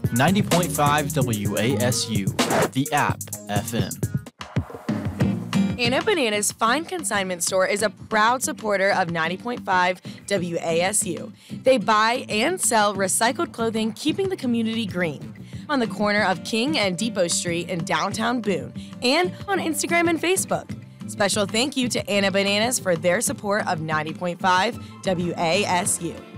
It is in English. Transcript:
90.5 WASU, the app FM. Anna Bananas Fine Consignment Store is a proud supporter of 90.5 WASU. They buy and sell recycled clothing, keeping the community green. On the corner of King and Depot Street in downtown Boone, and on Instagram and Facebook. Special thank you to Anna Bananas for their support of 90.5 WASU.